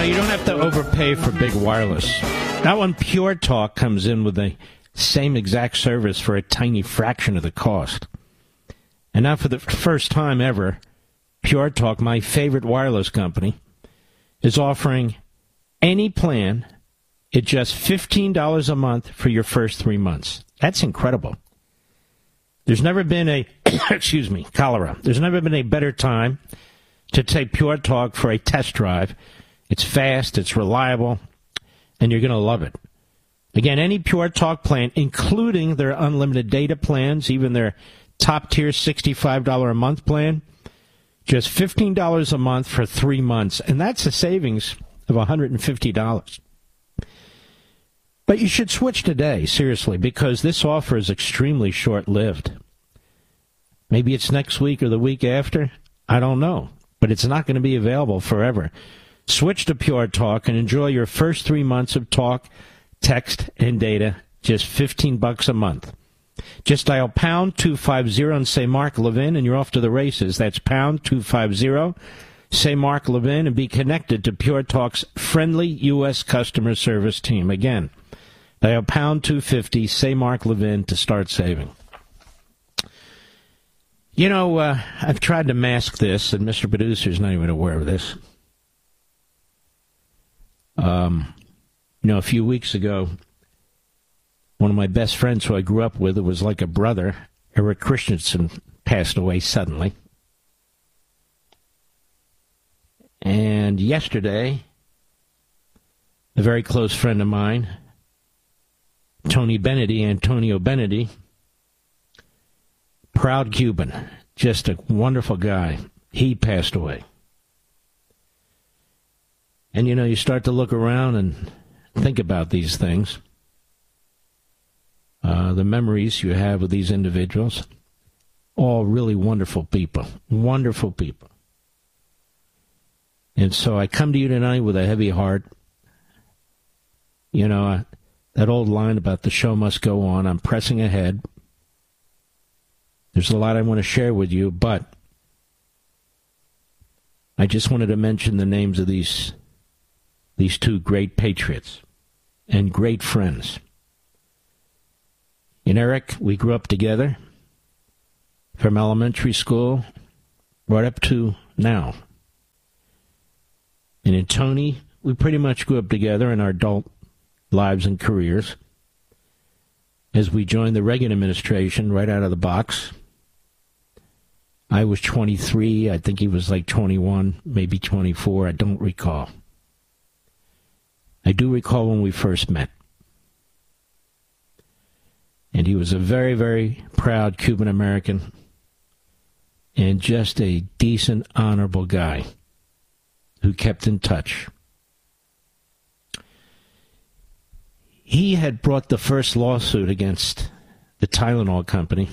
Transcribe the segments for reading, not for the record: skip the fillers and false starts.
you don't have to overpay for big wireless. Not when Pure Talk comes in with the same exact service for a tiny fraction of the cost. And now for the first time ever, Pure Talk, my favorite wireless company, is offering any plan at just $15 a month for your first 3 months. That's incredible. There's never been a, cholera. There's never been a better time to take Pure Talk for a test drive. It's fast, it's reliable, and you're going to love it. Again, any Pure Talk plan, including their unlimited data plans, even their top-tier $65 a month plan, just $15 a month for 3 months, and that's a savings of $150. But you should switch today, seriously, because this offer is extremely short-lived. Maybe it's next week or the week after. I don't know, but it's not going to be available forever. Switch to Pure Talk and enjoy your first 3 months of talk, text, and data, just $15 a month. Just dial pound 250 and say Mark Levin, and you're off to the races. That's pound 250, say Mark Levin, and be connected to Pure Talk's friendly U.S. customer service team. Again, dial pound 250, say Mark Levin to start saving. You know, I've tried to mask this, and Mr. Producer's not even aware of this. A few weeks ago, one of my best friends who I grew up with, who was like a brother, Eric Christensen, passed away suddenly. And yesterday, a very close friend of mine, Antonio Benetti, proud Cuban, just a wonderful guy, he passed away. And, you start to look around and think about these things. The memories you have with these individuals, all really wonderful people. And so I come to you tonight with a heavy heart. That old line about the show must go on. I'm pressing ahead. There's a lot I want to share with you, but I just wanted to mention the names of these two great patriots and great friends. In Eric, we grew up together from elementary school right up to now. And in Tony, we pretty much grew up together in our adult lives and careers as we joined the Reagan administration right out of the box. I was 23. I think he was like 21, maybe 24. I don't recall. I do recall when we first met. And he was a very, very proud Cuban-American and just a decent, honorable guy who kept in touch. He had brought the first lawsuit against the Tylenol company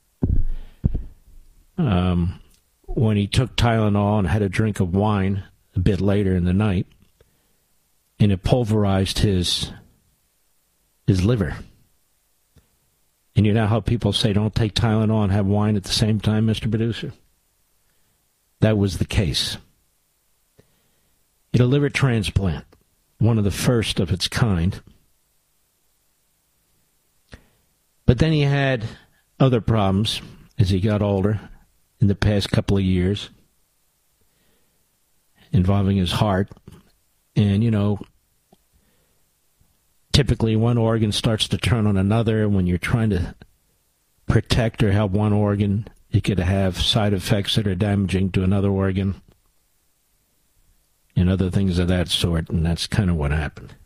when he took Tylenol and had a drink of wine a bit later in the night, and it pulverized his liver. And you know how people say don't take Tylenol and have wine at the same time, Mr. Producer? That was the case. He had a liver transplant, one of the first of its kind. But then he had other problems as he got older in the past couple of years involving his heart. And, typically one organ starts to turn on another. When you're trying to protect or help one organ, it could have side effects that are damaging to another organ and other things of that sort, and that's kind of what happened.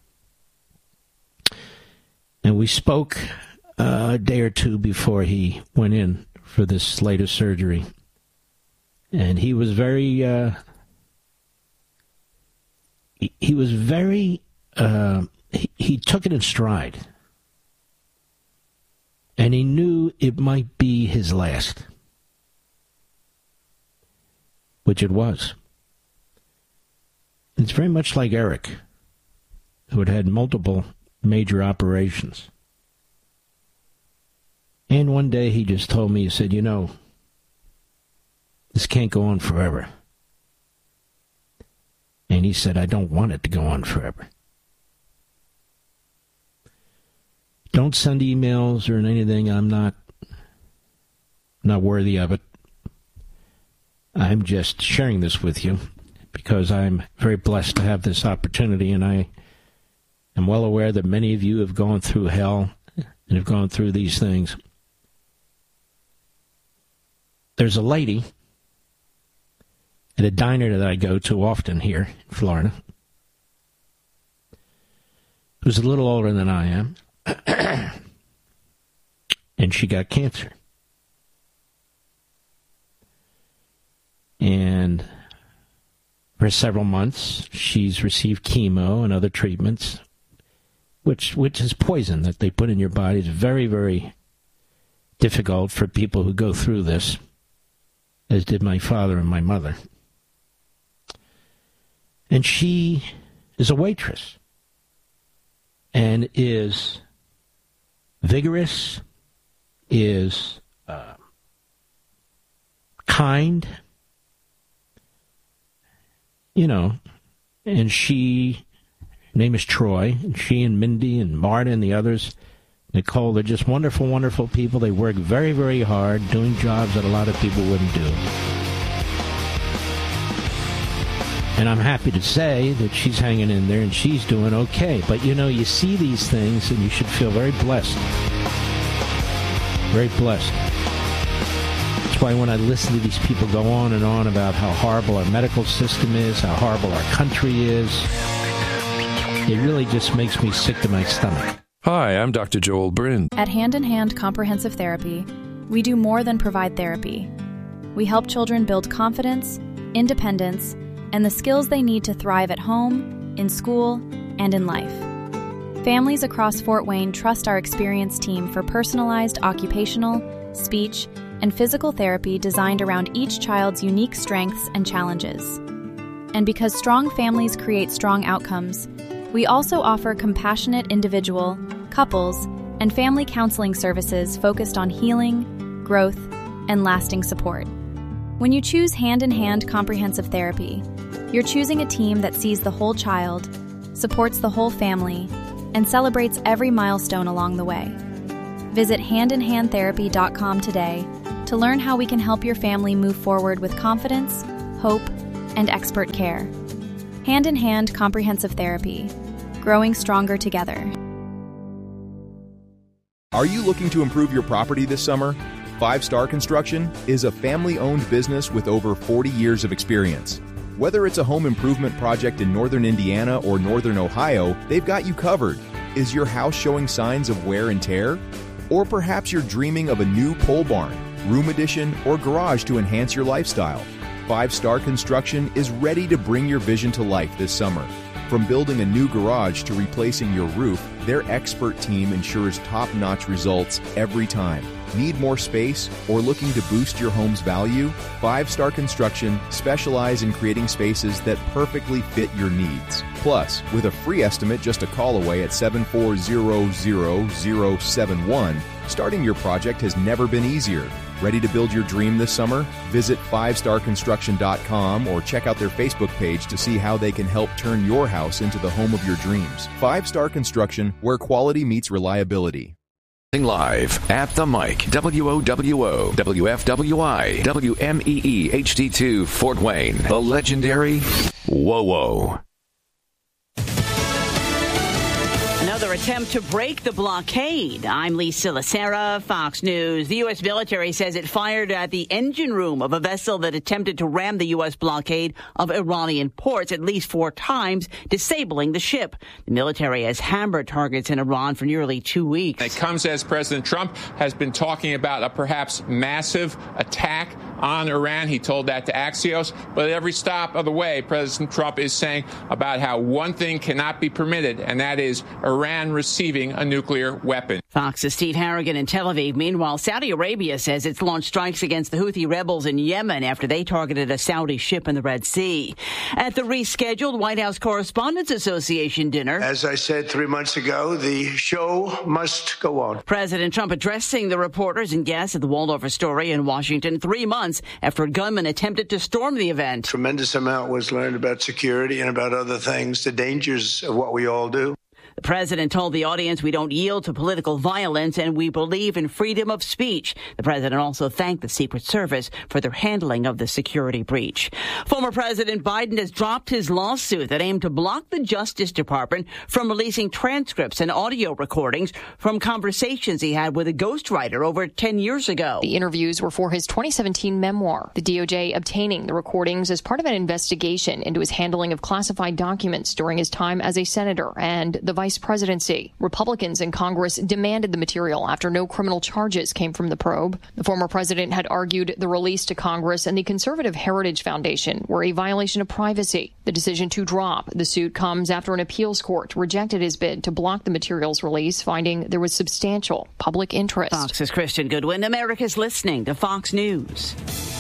And we spoke a day or two before he went in for this latest surgery, and he was very he took it in stride, and he knew it might be his last, which it was. It's very much like Eric, who had multiple major operations. And one day he just told me, he said, this can't go on forever. And And he said, I don't want it to go on forever. Don't send emails or anything. I'm not worthy of it. I'm just sharing this with you because I'm very blessed to have this opportunity, and I am well aware that many of you have gone through hell and have gone through these things. There's a lady at a diner that I go to often here in Florida who's a little older than I am, and she got cancer. And for several months, she's received chemo and other treatments, which is poison that they put in your body. It's very, very difficult for people who go through this, as did my father and my mother. And she is a waitress and is vigorous, is kind, and her name is Troy, and she and Mindy and Marta and the others, Nicole, they're just wonderful, wonderful people. They work very, very hard, doing jobs that a lot of people wouldn't do. And I'm happy to say that she's hanging in there and she's doing okay. But, you see these things and you should feel very blessed. Very blessed. That's why when I listen to these people go on and on about how horrible our medical system is, how horrible our country is, it really just makes me sick to my stomach. Hi, I'm Dr. Joel Bryn. At Hand in Hand Comprehensive Therapy, we do more than provide therapy. We help children build confidence, independence, and the skills they need to thrive at home, in school, and in life. Families across Fort Wayne trust our experienced team for personalized occupational, speech, and physical therapy designed around each child's unique strengths and challenges. And because strong families create strong outcomes, we also offer compassionate individual, couples, and family counseling services focused on healing, growth, and lasting support. When you choose Hand in Hand Comprehensive Therapy, you're choosing a team that sees the whole child, supports the whole family, and celebrates every milestone along the way. Visit handinhandtherapy.com today to learn how we can help your family move forward with confidence, hope, and expert care. Hand in Hand Comprehensive Therapy, growing stronger together. Are you looking to improve your property this summer? 5 Star Construction is a family-owned business with over 40 years of experience. Whether it's a home improvement project in northern Indiana or northern Ohio, they've got you covered. Is your house showing signs of wear and tear? Or perhaps you're dreaming of a new pole barn, room addition, or garage to enhance your lifestyle. 5 Star Construction is ready to bring your vision to life this summer. From building a new garage to replacing your roof, their expert team ensures top-notch results every time. Need more space or looking to boost your home's value? 5 Star Construction specialize in creating spaces that perfectly fit your needs. Plus, with a free estimate just a call away at 7400071, starting your project has never been easier. Ready to build your dream this summer? Visit 5starconstruction.com or check out their Facebook page to see how they can help turn your house into the home of your dreams. 5 Star Construction, where quality meets reliability. Live at the mic, WOWO, WFWI, WMEE HD2 Fort Wayne, the legendary WOWO. Another attempt to break the blockade. I'm Lisa Lacera, Fox News. The U.S. military says it fired at the engine room of a vessel that attempted to ram the U.S. blockade of Iranian ports at least 4 times, disabling the ship. The military has hammered targets in Iran for nearly 2 weeks. It comes as President Trump has been talking about a perhaps massive attack on Iran. He told that to Axios. But at every stop of the way, President Trump is saying about how one thing cannot be permitted, and that is Iran Iran receiving a nuclear weapon. Fox's Steve Harrigan in Tel Aviv. Meanwhile, Saudi Arabia says it's launched strikes against the Houthi rebels in Yemen after they targeted a Saudi ship in the Red Sea. At the rescheduled White House Correspondents Association dinner, as I said 3 months ago, the show must go on. President Trump addressing the reporters and guests at the Waldorf Astoria in Washington 3 months after a gunman attempted to storm the event. Tremendous amount was learned about security and about other things, the dangers of what we all do. The president told the audience we don't yield to political violence and we believe in freedom of speech. The president also thanked the Secret Service for their handling of the security breach. Former President Biden has dropped his lawsuit that aimed to block the Justice Department from releasing transcripts and audio recordings from conversations he had with a ghostwriter over 10 years ago. The interviews were for his 2017 memoir, the DOJ obtaining the recordings as part of an investigation into his handling of classified documents during his time as a senator and the vice presidency. Republicans in Congress demanded the material after no criminal charges came from the probe. The former president had argued the release to Congress and the Conservative Heritage Foundation were a violation of privacy. The decision to drop the suit comes after an appeals court rejected his bid to block the material's release, finding there was substantial public interest. Fox's Christian Goodwin. America's listening to Fox News.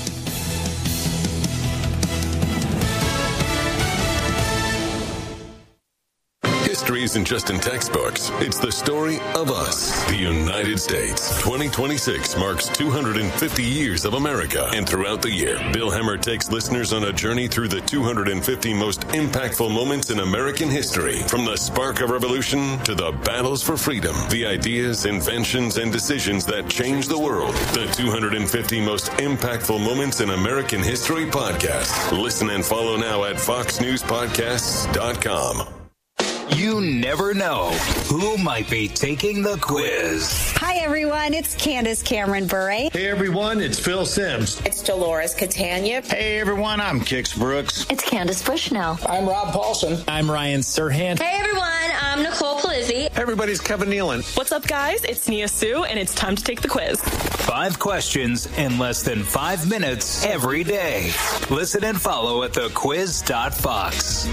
History isn't just in textbooks. It's the story of us, the United States. 2026 marks 250 years of America. And throughout the year, Bill Hemmer takes listeners on a journey through the 250 most impactful moments in American history. From the spark of revolution to the battles for freedom, the ideas, inventions, and decisions that changed the world. The 250 most impactful moments in American history podcast. Listen and follow now at foxnewspodcasts.com. You never know who might be taking the quiz. Hi, everyone. It's Candace Cameron Bure. Hey, everyone. It's Phil Sims. It's Dolores Catania. Hey, everyone. I'm Kix Brooks. It's Candace Bushnell. I'm Rob Paulson. I'm Ryan Serhant. Hey, everyone. I'm Nicole Polizzi. Hey, everybody's Kevin Nealon. What's up, guys? It's Nia Sue, and it's time to take the quiz. 5 questions in less than 5 minutes every day. Listen and follow at thequiz.fox.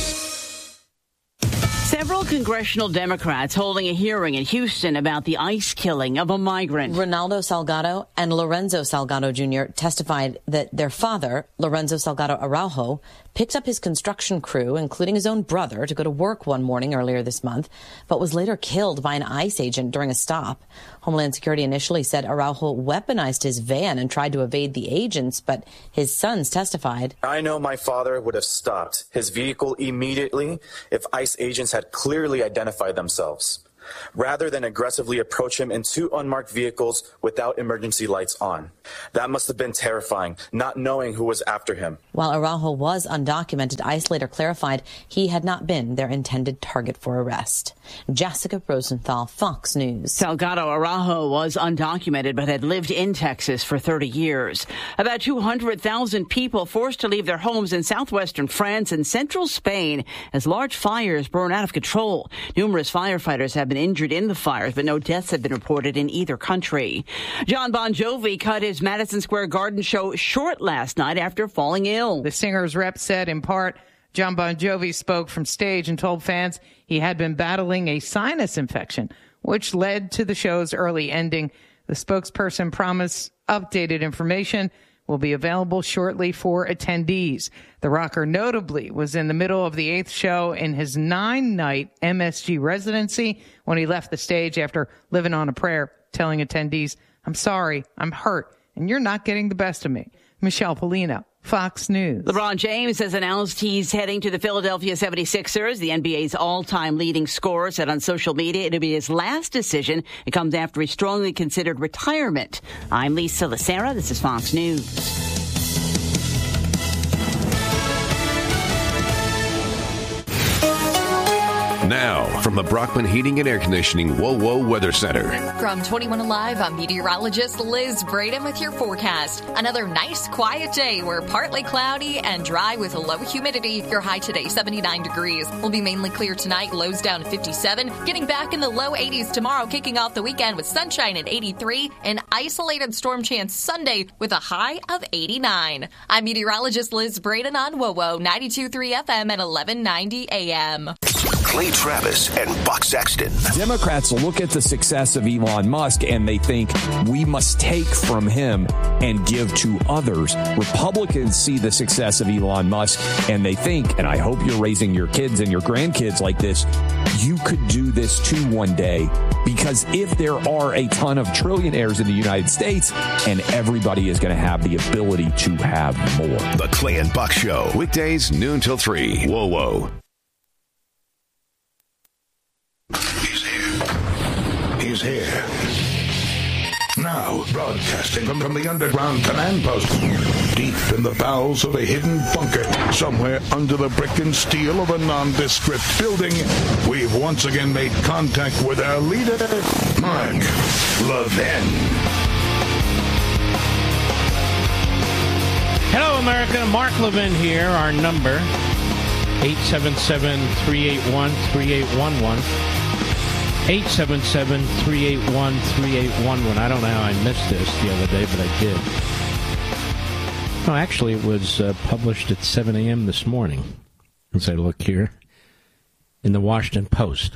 Several congressional Democrats holding a hearing in Houston about the ICE killing of a migrant. Ronaldo Salgado and Lorenzo Salgado Jr. testified that their father, Lorenzo Salgado Araujo, picked up his construction crew, including his own brother, to go to work one morning earlier this month, but was later killed by an ICE agent during a stop. Homeland Security initially said Araujo weaponized his van and tried to evade the agents, but his sons testified. I know my father would have stopped his vehicle immediately if ICE agents had clearly identified themselves, rather than aggressively approach him in 2 unmarked vehicles without emergency lights on. That must have been terrifying, not knowing who was after him. While Araujo was undocumented, ICE later clarified he had not been their intended target for arrest. Jessica Rosenthal, Fox News. Salgado Araujo was undocumented but had lived in Texas for 30 years. About 200,000 people forced to leave their homes in southwestern France and central Spain as large fires burn out of control. Numerous firefighters have been injured in the fires, but no deaths have been reported in either country. Jon Bon Jovi cut his Madison Square Garden show short last night after falling ill. The singer's rep said, in part, Jon Bon Jovi spoke from stage and told fans he had been battling a sinus infection, which led to the show's early ending. The spokesperson promised updated information will be available shortly for attendees. The rocker notably was in the middle of the 8th show in his 9-night MSG residency when he left the stage after living on a prayer, telling attendees, "I'm sorry, I'm hurt, and you're not getting the best of me." Michelle Polino, Fox News. LeBron James has announced he's heading to the Philadelphia 76ers. The NBA's all-time leading scorer said on social media it'll be his last decision. It comes after he strongly considered retirement. I'm Lisa Lacera. This is Fox News. Now, from the Brockman Heating and Air Conditioning WOWO Weather Center. From 21 Alive, I'm meteorologist Liz Braden with your forecast. Another nice, quiet day. We're partly cloudy and dry with low humidity. Your high today, 79 degrees. Will be mainly clear tonight, lows down to 57. Getting back in the low 80s tomorrow, kicking off the weekend with sunshine at 83. An isolated storm chance Sunday with a high of 89. I'm meteorologist Liz Braden on WOWO 92.3 FM at 1190 AM. Clay Travis and Buck Sexton. Democrats look at the success of Elon Musk and they think we must take from him and give to others. Republicans see the success of Elon Musk and they think, and I hope you're raising your kids and your grandkids like this, you could do this too one day. Because if there are a ton of trillionaires in the United States, and everybody is going to have the ability to have more. The Clay and Buck Show, weekdays noon till 3. Whoa, whoa. He's here. Now, broadcasting from the underground command post, deep in the bowels of a hidden bunker, somewhere under the brick and steel of a nondescript building, we've once again made contact with our leader, Mark Levin. Hello, America. Mark Levin here. Our number, 877-381-3811. 877-381-3811. I don't know how I missed this the other day, but I did. No, actually, it was published at 7 a.m. this morning, as I look here, in the Washington Post.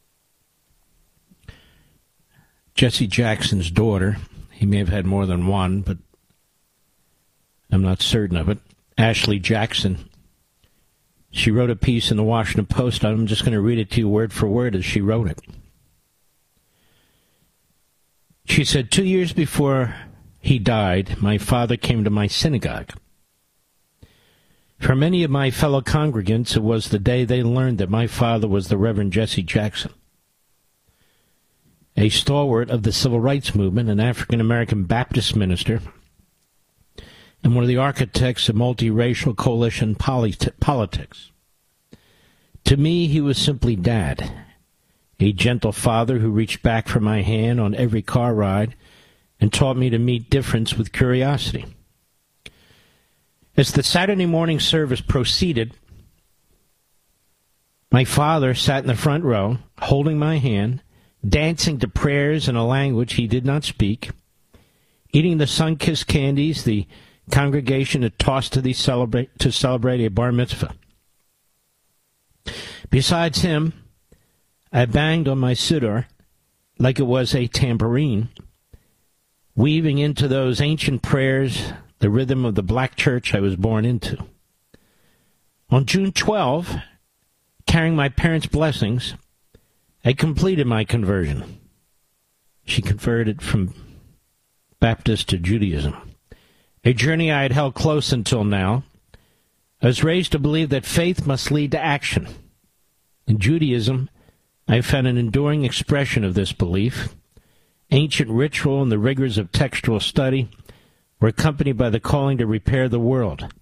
Jesse Jackson's daughter, he may have had more than one, but I'm not certain of it, Ashley Jackson, she wrote a piece in the Washington Post. I'm just going to read it to you word for word as she wrote it. She said, 2 years before he died, my father came to my synagogue. For many of my fellow congregants, it was the day they learned that my father was the Reverend Jesse Jackson, a stalwart of the civil rights movement, an African-American Baptist minister, and one of the architects of multiracial coalition politics. To me, he was simply Dad, a gentle father who reached back for my hand on every car ride and taught me to meet difference with curiosity. As the Saturday morning service proceeded, my father sat in the front row, holding my hand, dancing to prayers in a language he did not speak, eating the sun-kissed candies the congregation had tossed to celebrate a bar mitzvah. Besides him, I banged on my siddur like it was a tambourine, weaving into those ancient prayers the rhythm of the black church I was born into. On June 12, carrying my parents' blessings, I completed my conversion. She converted from Baptist to Judaism, a journey I had held close until now. I was raised to believe that faith must lead to action. In Judaism, I found an enduring expression of this belief. Ancient ritual and the rigors of textual study were accompanied by the calling to repair the world.